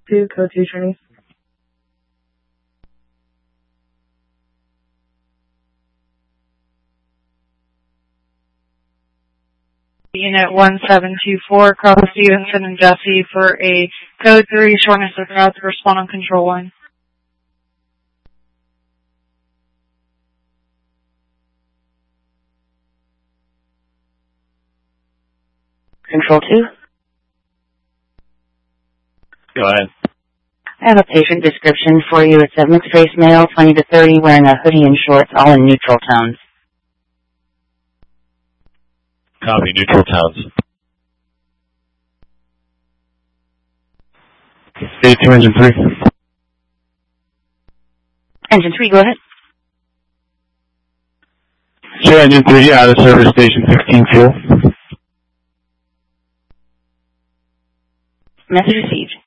Code 2 Chinese. Unit 1724, call Stevenson and Jesse for a Code 3 shortness of route to respond on Control 1. Control 2? Go ahead. I have a patient description for you. It's a mixed-race male, 20 to 30, wearing a hoodie and shorts, all in neutral tones. Copy, neutral tones. State 2, Engine 3. Engine 3, go ahead. Sure, Engine 3, out of service station 15 fuel. Message received.